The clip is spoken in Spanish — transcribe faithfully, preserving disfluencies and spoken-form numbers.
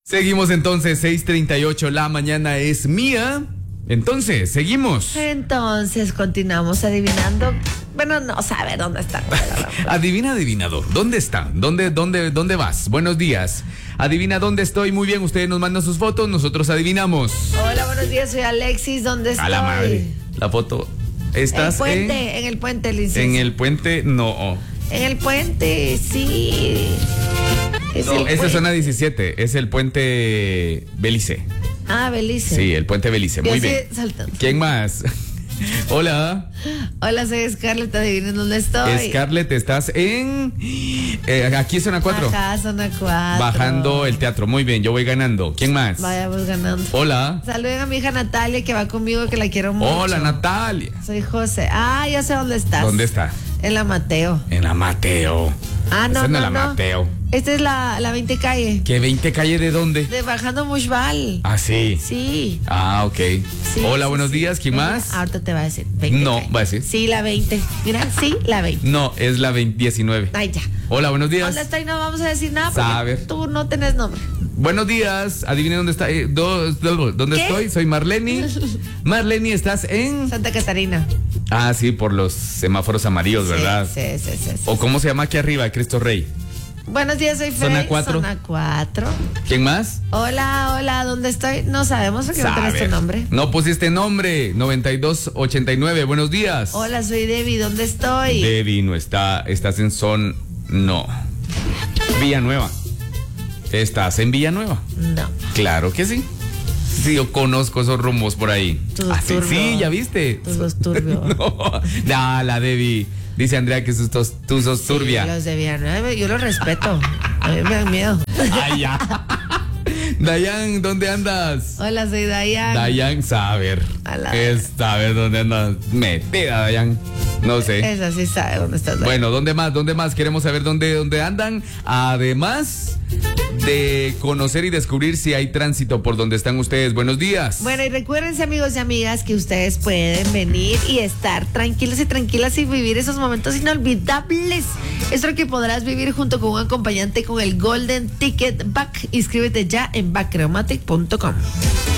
Seguimos entonces, seis treinta y ocho, la mañana es mía. Entonces, seguimos. Entonces, continuamos adivinando. Bueno, no sabe dónde está. Adivina, adivinador. ¿Dónde está? ¿Dónde, dónde, dónde vas? Buenos días. Adivina dónde estoy. Muy bien, ustedes nos mandan sus fotos, nosotros adivinamos. Hola, buenos días, soy Alexis. ¿Dónde estoy? A la madre. La foto. ¿Estás el puente, en? en el puente, licencia. En el puente, no. En el puente, sí. Es No, esa es zona diecisiete, es el puente Belice. Ah, Belice. Sí, el puente Belice, muy bien. Saltando. ¿Quién más? Hola. Hola, soy Scarlett, adivinen dónde estoy. Scarlett, estás en... Eh, aquí es zona cuatro. Ajá, zona cuatro. Bajando el teatro, muy bien, yo voy ganando. ¿Quién más? Vayamos ganando. Hola. Saluden a mi hija Natalia, que va conmigo, que la quiero mucho. Hola, Natalia. Soy José. Ah, ya sé dónde estás. ¿Dónde está? En la Mateo. En la Mateo. Ah, no, Esa no, es la no. Mateo. Esta es la, la veinte calle. ¿Qué veinte calle de dónde? De bajando Mushbal. Ah, sí. Sí. Ah, ok. Sí, Hola, sí, buenos sí. días. ¿Quién Mira, más? Ahorita te va a decir. veinte No, calle. va a decir. Sí, la veinte. Mira, sí, la veinte. No, es la veinte, diecinueve. Ay, ya. Hola, buenos días. ¿Dónde estoy? No vamos a decir nada porque Saber. tú no tenés nombre. Buenos días. Adivinen dónde está. eh, do- do- ¿Dónde ¿Qué? estoy? Soy Marleni. Marleni, ¿estás en? Santa Catarina. Ah, sí, por los semáforos amarillos, ¿verdad? Sí, sí, sí, sí, sí. ¿O cómo se llama aquí arriba? Cristo Rey. Buenos días, soy Frey. Zona cuatro. Zona cuatro. ¿Quién más? Hola, hola, ¿dónde estoy? No sabemos porque no tenés tu Saber. nombre. No pusiste nombre. noventa y dos ochenta y nueve. Buenos días. Hola, soy Debbie, ¿dónde estoy? Debbie, no está. Estás en Son. No. Villanueva. ¿Estás en Villanueva? No. Claro que sí. Sí, yo conozco esos rumbos por ahí. Tú Ah, sí, turbio. sí, ya viste. Tú sos turbio. No, no, la Debbie. Dice Andrea que sos- tos- tú sos turbia. Sí, los de Villanueva, yo los respeto. A mí me dan miedo. Ay, ya. Dayan, ¿dónde andas? Hola, soy Dayan. Dayan, saber. A la Es saber dónde andas. Metida, Dayan. No sé. Esa sí sabe dónde estás. Dayan. Bueno, ¿dónde más? ¿Dónde más? Queremos saber dónde, dónde andan. Además de conocer y descubrir si hay tránsito por donde están ustedes. Buenos días. Bueno, y recuérdense, amigos y amigas, que ustedes pueden venir y estar tranquilos y tranquilas y vivir esos momentos inolvidables. Es lo que podrás vivir junto con un acompañante con el Golden Ticket Back. Inscríbete ya en back creomatic punto com.